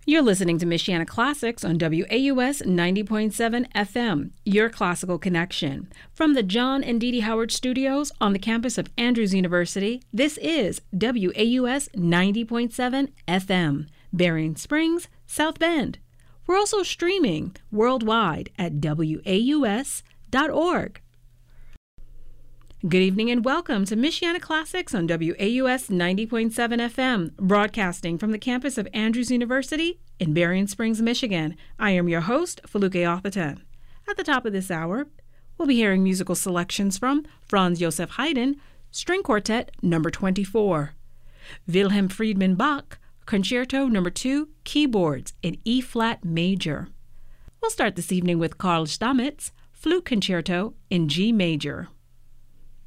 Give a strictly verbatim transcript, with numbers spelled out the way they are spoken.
You're listening to Michiana Classics on W A U S ninety point seven F M, your classical connection. From the John and Dee Dee Howard Studios on the campus of Andrews University, this is W A U S ninety point seven F M, Berrien Springs, South Bend. We're also streaming worldwide at W A U S dot org. Good evening and welcome to Michiana Classics on W A U S ninety point seven F M, broadcasting from the campus of Andrews University in Berrien Springs, Michigan. I am your host, Feluke Atherton. At the top of this hour, we'll be hearing musical selections from Franz Joseph Haydn, String Quartet number twenty-four, Wilhelm Friedman Bach, Concerto number two, Keyboards in E-flat major. We'll start this evening with Carl Stamitz, Flute Concerto in G major.